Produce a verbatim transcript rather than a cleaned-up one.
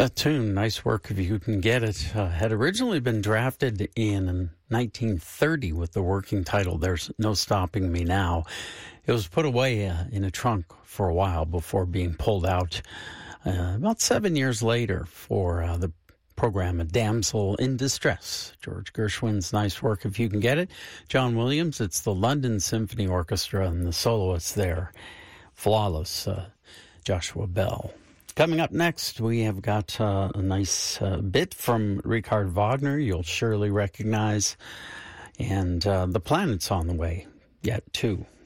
That tune, Nice Work If You Can Get It, uh, had originally been drafted in nineteen thirty with the working title, There's No Stopping Me Now. It was put away uh, in a trunk for a while before being pulled out uh, about seven years later for uh, the program A Damsel in Distress. George Gershwin's Nice Work If You Can Get It. John Williams, it's the London Symphony Orchestra and the soloists there. Flawless, uh, Joshua Bell. Coming up next, we have got uh, a nice uh, bit from Richard Wagner you'll surely recognize. And uh, The Planet's on the way yet, too.